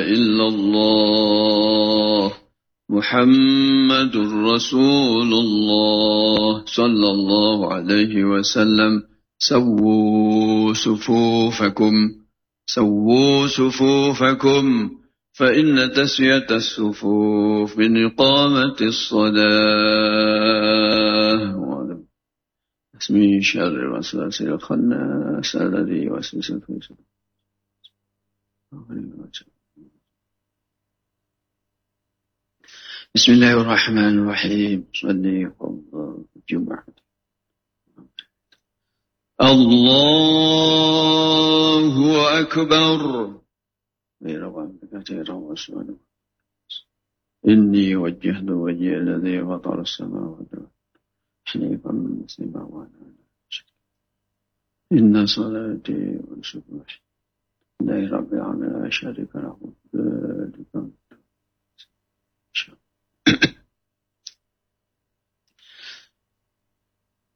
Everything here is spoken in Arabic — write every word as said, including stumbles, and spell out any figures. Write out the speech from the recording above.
إلا الله محمد رسول الله صلى الله عليه وسلم. سووا صفوفكم سووا صفوفكم فإن تسوية الصفوف من إقامة الصلاة. بسم شر الوسواس الخناس الذي يوسوس في صدور. بسم الله الرحمن الرحيم. صلي الله الجمعة. الله أكبر. إني وجهت وجهي الذي فطر السماوات حنيفا مسلما وأنا إن صلاتي ونسكي لله رب العالمين لا شريك له ذلك